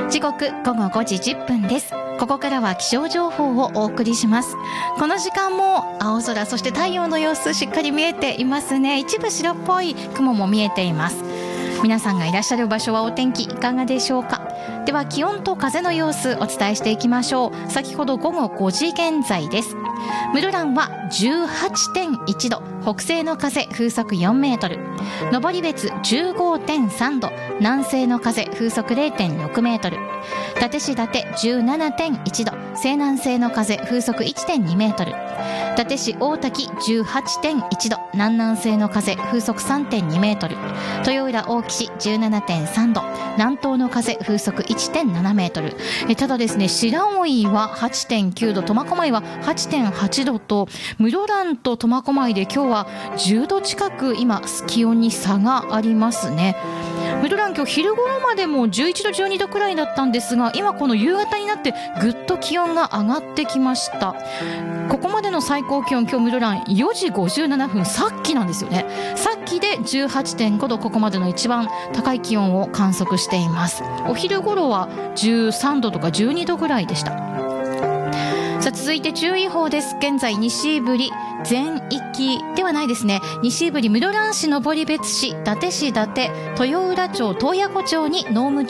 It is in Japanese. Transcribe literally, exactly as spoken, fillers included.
時刻ごごごじじゅっぷんです。ここからは気象情報をお送りします。この時間も青空、そして太陽の様子しっかり見えていますね。一部白っぽい雲も見えています。皆さんがいらっしゃる場所はお天気いかがでしょうか。では気温と風の様子お伝えしていきましょう。先ほどごごごじ現在です。室蘭は じゅうはちてんいちど、北西の風風速よんメートル、登別 じゅうごてんさんど、南西の風風速 れいてんろくメートル、伊達市伊達 じゅうななてんいちど、西南西の風風速 いちてんにメートル、伊達市大滝 じゅうはちてんいちど、南南西の風風速 さんてんにメートル、豊浦大木市 じゅうななてんさんど、南東の風風速 いちてんななメートル。えただですね、白老は はちてんきゅうど、苫小牧は はちてんはちどと、室蘭と苫小牧で今日はじゅうど近く今気温に差がありますね。室蘭今日昼頃までもじゅういちどじゅうにどくらいだったんですが、今この夕方になってぐっと気温が上がってきました。ここまでの最高気温、今日室蘭よじごじゅうななふん、さっきなんですよね。さっきで じゅうはちてんごど、ここまでの一番高い気温を観測しています。お昼頃はじゅうさんどとかじゅうにどぐらいでした。さあ続いて注意報です。現在西振り全域ではないですね。西振り室蘭市、登別市、伊達市伊達、豊浦町、洞爺湖町に濃霧